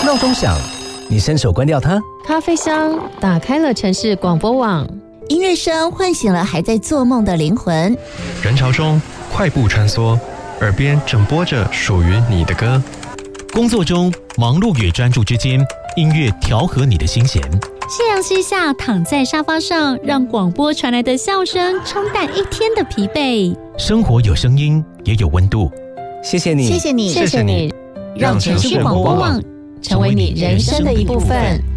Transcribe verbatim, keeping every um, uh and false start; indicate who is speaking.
Speaker 1: 闹钟响，你伸手关掉它。
Speaker 2: 咖啡香打开了城市广播网，
Speaker 3: 音乐声唤醒了还在做梦的灵魂。
Speaker 4: 人潮中快步穿梭，耳边正播着属于你的歌。
Speaker 5: 工作中忙碌与专注之间，音乐调和你的心弦。
Speaker 6: 夕阳西下，躺在沙发上，让广播传来的笑声冲淡一天的疲惫。
Speaker 5: 生活有声音，也有温度。
Speaker 1: 谢谢你，
Speaker 3: 谢谢你，
Speaker 2: 谢谢你，
Speaker 4: 让城市广播网
Speaker 6: 成为你人生的一部分。